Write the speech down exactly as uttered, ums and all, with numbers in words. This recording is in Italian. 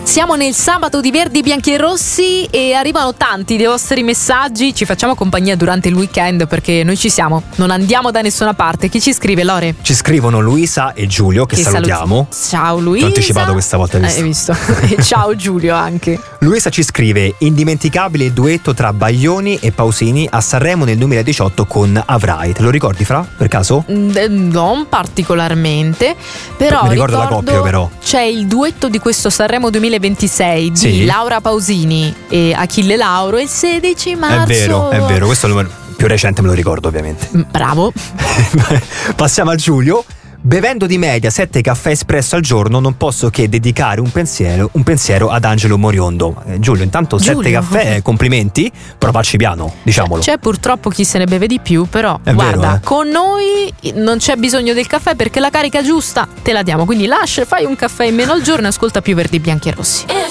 Siamo nel sabato di Verdi, Bianchi e Rossi e arrivano tanti dei vostri messaggi. Ci facciamo compagnia durante il weekend perché noi ci siamo, non andiamo da nessuna parte. Chi ci scrive, Lore? Ci scrivono Luisa e Giulio, che, che salutiamo. Saluti. Ciao Luisa. T'ho anticipato questa volta, hai visto? Eh, hai visto. E ciao Giulio anche. Luisa ci scrive: indimenticabile il duetto tra Baglioni e Pausini a Sanremo nel duemiladiciotto con Avrai. Te lo ricordi, Fra, per caso? Mm, non particolarmente, però mi ricordo, ricordo la coppia, però c'è il duetto di questo Sanremo duemilaventisei di sì? Laura Pausini e Achille Lauro il sedici marzo. È vero, è vero, questo è più recente, me lo ricordo ovviamente. Bravo. Passiamo a Giulio. Bevendo di media sette caffè espresso al giorno non posso che dedicare un pensiero, un pensiero ad Angelo Moriondo. eh, Giulio, intanto Giulio. sette caffè, complimenti, però facci piano, diciamolo. C'è purtroppo chi se ne beve di più, però è guarda, vero, eh? con noi non c'è bisogno del caffè perché la carica giusta te la diamo, quindi lascia, fai un caffè in meno al giorno e ascolta più Verdi, Bianchi e Rossi.